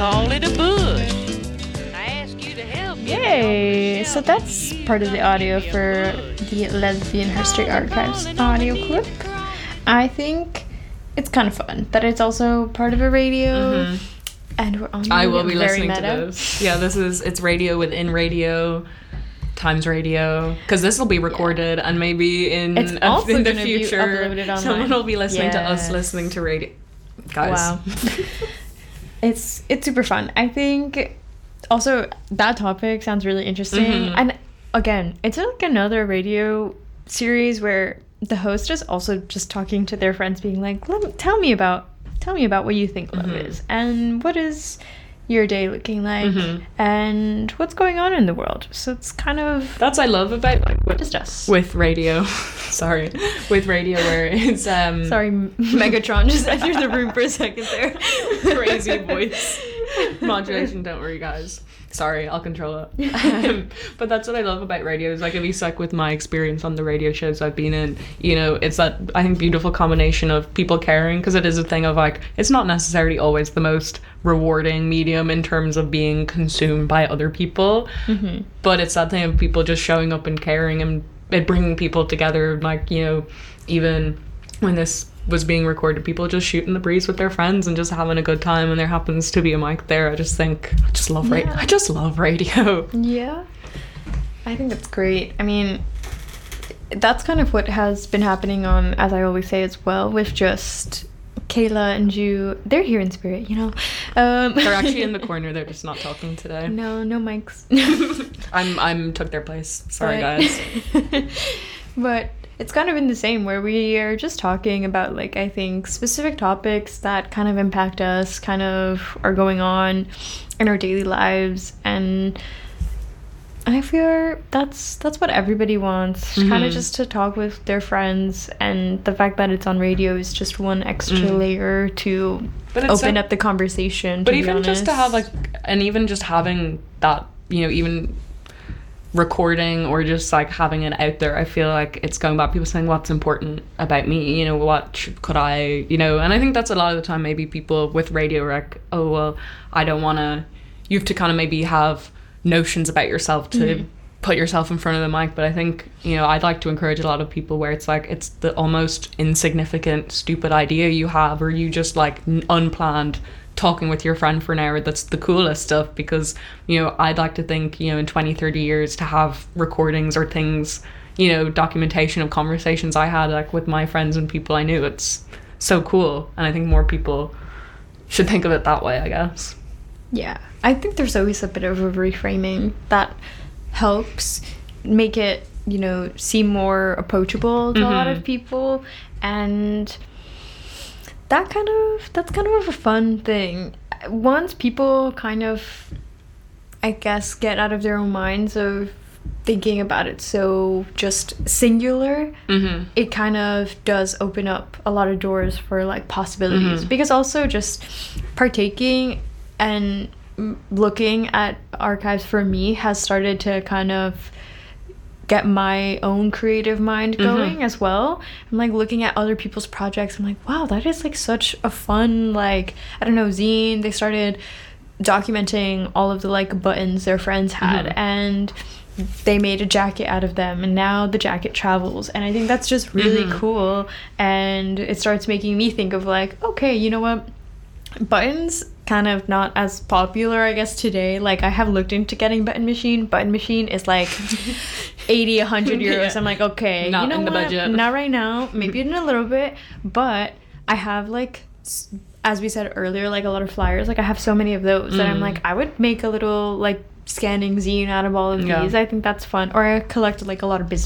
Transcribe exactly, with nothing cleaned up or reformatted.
call it a bush. I ask you to help me. Yay! So that's part of the audio for the Lesbian History Archives audio clip. I think it's kind of fun that it's also part of a radio. Mm-hmm. And we're on I will be very listening meta. to this. Yeah, this is, it's radio within radio, times radio. Because this will be recorded and maybe in, It's a, also in the gonna be future, uploaded online. someone will be listening to us Yes. listening to radio. Guys. Wow. it's it's super fun. I think also that topic sounds really interesting. Mhm. And again, it's like another radio series where the host is also just talking to their friends, being like, Let me, tell me about tell me about what you think love Mhm. is, and what is your day looking like, Mhm. and what's going on in the world. So it's kind of That's I love about like with, just us. with radio. Sorry. With radio where it's um Sorry, M- Megatron just entered the room for a second there. crazy voice modulation. Don't worry, guys. Sorry, I'll control it. Um, but that's what I love about radio is like if you suck with my experience on the radio shows I've been in, you know, it's that I think beautiful combination of people caring, because it is a thing of like it's not necessarily always the most rewarding medium in terms of being consumed by other people, Mm-hmm. but it's that thing of people just showing up and caring and it bringing people together. Like, you know, even when this was being recorded, people just shooting the breeze with their friends and just having a good time, and there happens to be a mic there. I just think I just love radio. Yeah. I just love radio. Yeah, I think that's great. I mean, that's kind of what has been happening on, as I always say as well, with just Kayla and Ju. They're here in spirit, you know. Um, They're actually in the corner. They're just not talking today. No, no mics. I'm I'm took their place. Sorry, But- guys. But it's kind of been the same, where we are just talking about, like, I think specific topics that kind of impact us, kind of are going on in our daily lives, and I feel that's that's what everybody wants, kind Mhm. of just to talk with their friends, and the fact that it's on radio is just one extra Mhm. layer to But it's open so- up the conversation. But to be even just to honest. have like, and even just having that, you know, even recording or just like having it out there, I feel like it's going back, people saying what's important about me, you know, what sh- could I, you know, and I think that's a lot of the time maybe people with radio are like, oh well, I don't want to, you have to kind of maybe have notions about yourself to Mhm. put yourself in front of the mic. But I think, you know, I'd like to encourage a lot of people where it's like it's the almost insignificant stupid idea you have, or you just like n- unplanned talking with your friend for an hour, that's the coolest stuff. Because, you know, I'd like to think, you know, in twenty, thirty years to have recordings or things, you know, documentation of conversations I had like with my friends and people I knew. It's so cool, and I think more people should think of it that way, I guess. Yeah, I think there's always a bit of a reframing that helps make it, you know, seem more approachable to a lot Mhm. of people, and that kind of that's kind of a fun thing. Once people kind of, I guess, get out of their own minds of thinking about it so just singular, Mm-hmm. it kind of does open up a lot of doors for like possibilities. Mhm. Because also just partaking and mm, looking at archives for me has started to kind of get my own creative mind going Mhm. as well. I'm like looking at other people's projects, I'm like, wow, that is like such a fun, like, I don't know, zine. They started documenting all of the like buttons their friends had, Mhm. and they made a jacket out of them, and now the jacket travels, and I think that's just really Mhm. cool. And it starts making me think of like, okay, you know what, buttons kind of not as popular, I guess, today. Like, I have looked into getting button machine. Button machine is like eighty, a hundred euros. Yeah. I'm like, okay, Not you know in the what? budget. Not right now. Maybe in a little bit. But I have like, s- as we said earlier, like a lot of flyers. Like, I have so many of those that I'm Mm. like, I would make a little like scanning zine out of all of Yeah. these. I think that's fun. Or I collect like a lot of business